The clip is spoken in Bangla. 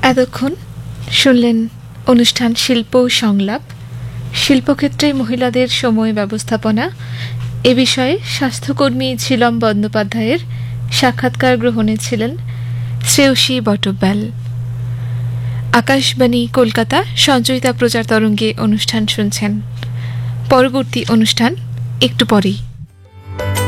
এতক্ষণ শুনলেন অনুষ্ঠান শিল্প ও সংলাপ, শিল্পক্ষেত্রে মহিলাদের সময় ব্যবস্থাপনা এ বিষয়ে স্বাস্থ্যকর্মী ঝিলম বন্দ্যোপাধ্যায়ের সাক্ষাৎকার গ্রহণে ছিলেন শ্রেয়সী বটব্যাল। আকাশবাণী কলকাতা সঞ্চয়িতা প্রচার তরঙ্গে অনুষ্ঠান শুনছেন। পরবর্তী অনুষ্ঠান একটু পরেই।